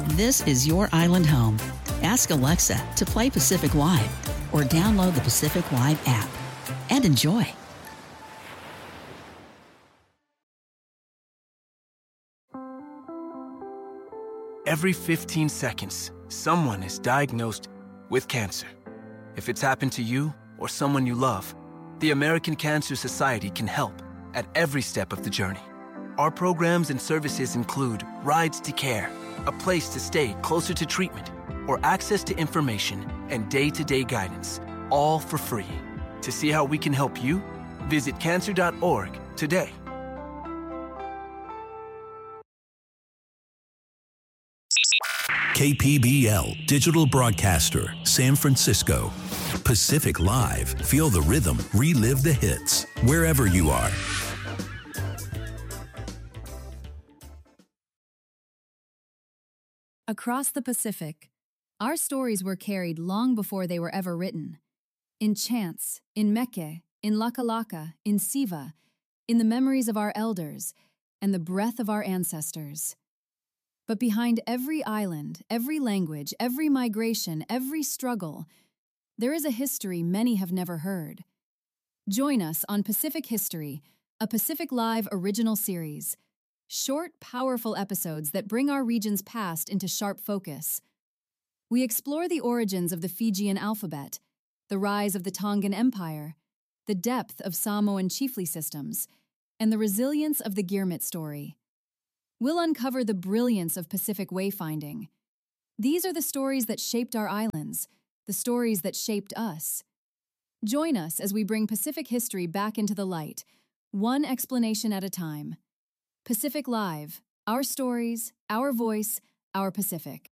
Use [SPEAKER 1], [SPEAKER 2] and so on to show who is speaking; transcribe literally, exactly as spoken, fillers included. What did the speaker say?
[SPEAKER 1] This is your island home. Ask Alexa to play Pacific Live or download the Pacific Live app and enjoy.
[SPEAKER 2] Every fifteen seconds, someone is diagnosed with cancer. If it's happened to you or someone you love, the American Cancer Society can help at every step of the journey. Our programs and services include rides to care, a place to stay closer to treatment, or access to information and day-to-day guidance, all for free. To see how we can help you, visit cancer dot org today.
[SPEAKER 3] K P B L, digital broadcaster, San Francisco. Pacific Live. Feel the rhythm, relive the hits, wherever you are.
[SPEAKER 4] Across the Pacific, our stories were carried long before they were ever written. In chants, in Meke, in Lakalaka, in Siva, in the memories of our elders, and the breath of our ancestors. But behind every island, every language, every migration, every struggle, there is a history many have never heard. Join us on Pacific History, a Pacific Live original series. Short, powerful episodes that bring our region's past into sharp focus. We explore the origins of the Fijian alphabet, the rise of the Tongan Empire, the depth of Samoan chiefly systems, and the resilience of the Girmit story. We'll uncover the brilliance of Pacific wayfinding. These are the stories that shaped our islands, the stories that shaped us. Join us as we bring Pacific history back into the light, one explanation at a time. Pacific Live, our stories, our voice, our Pacific.